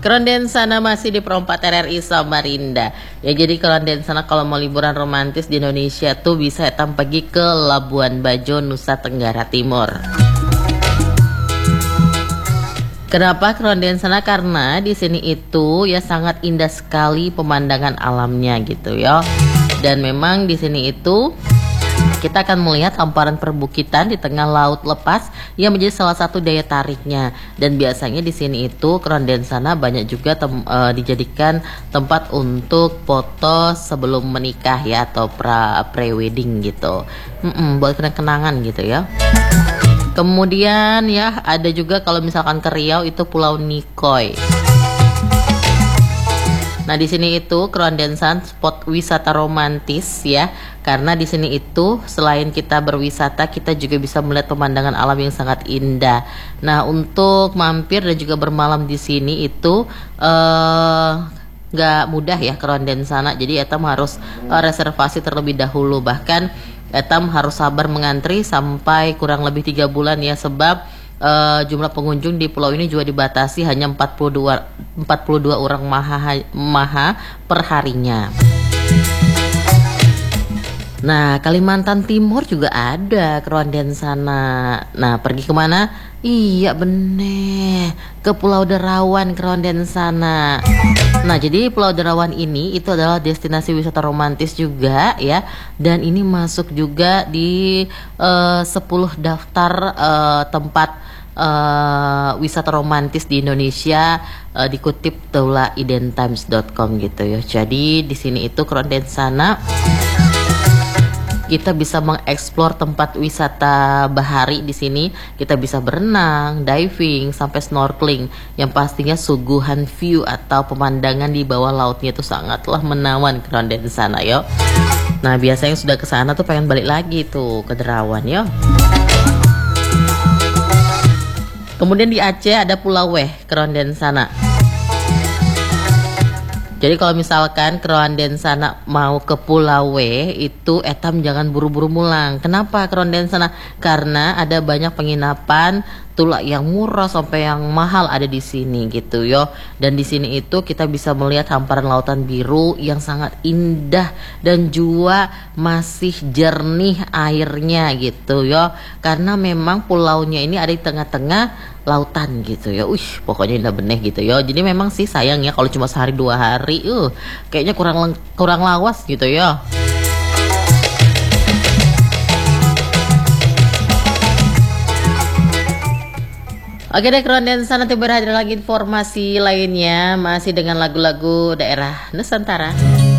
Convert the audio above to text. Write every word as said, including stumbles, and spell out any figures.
Kerondean sana masih di perempat R R I Samarinda. Ya jadi kerondean sana kalau mau liburan romantis di Indonesia tuh bisa etam pergi ke Labuan Bajo, Nusa Tenggara Timur. Kenapa kerondean sana? Karena di sini itu ya sangat indah sekali pemandangan alamnya gitu ya. Dan memang di sini itu kita akan melihat hamparan perbukitan di tengah laut lepas yang menjadi salah satu daya tariknya. Dan biasanya di sini itu kerondean sana banyak juga tem, uh, dijadikan tempat untuk foto sebelum menikah ya, atau pra pre-wedding gitu. Mm-mm, buat kenang-kenangan gitu ya. Kemudian ya ada juga kalau misalkan ke Riau itu Pulau Nikoi. Nah di sini itu kerondean sana spot wisata romantis ya, karena di sini itu selain kita berwisata kita juga bisa melihat pemandangan alam yang sangat indah. Nah untuk mampir dan juga bermalam di sini itu eh, nggak mudah ya kerondean sana, jadi etam harus uh, reservasi terlebih dahulu, bahkan etam harus sabar mengantri sampai kurang lebih tiga bulan ya, sebab Uh, jumlah pengunjung di pulau ini juga dibatasi hanya empat puluh dua orang maha, maha per harinya. Nah Kalimantan Timur juga ada kerondean sana. Nah pergi kemana? Iya bener, ke Pulau Derawan kerondean sana. Nah jadi Pulau Derawan ini itu adalah destinasi wisata romantis juga ya, dan ini masuk juga di uh, sepuluh daftar uh, tempat Uh, wisata romantis di Indonesia, uh, dikutip daula iden times dot com gitu ya. Jadi di sini itu kerondean sana kita bisa mengeksplor tempat wisata bahari di sini. Kita bisa berenang, diving, sampai snorkeling. Yang pastinya suguhan view atau pemandangan di bawah lautnya itu sangatlah menawan kerondean sana yo. Nah biasanya yang sudah ke sana tuh pengen balik lagi tuh ke Derawan yo. Kemudian di Aceh ada Pulau Weh kerondean sana. Jadi kalau misalkan kerondean sana mau ke Pulau Weh itu etam jangan buru-buru mulang. Kenapa kerondean sana? Karena ada banyak penginapan tulak yang murah sampai yang mahal ada di sini gitu yo. Dan di sini itu kita bisa melihat hamparan lautan biru yang sangat indah dan juga masih jernih airnya gitu yo. Karena memang pulaunya ini ada di tengah-tengah lautan gitu ya. Wih, pokoknya indah benih gitu ya. Jadi memang sih sayang ya kalau cuma sehari dua hari, uh kayaknya kurang kurang lawas gitu ya. Oke deh kerondean sana, nanti berhadir lagi informasi lainnya masih dengan lagu-lagu daerah Nusantara.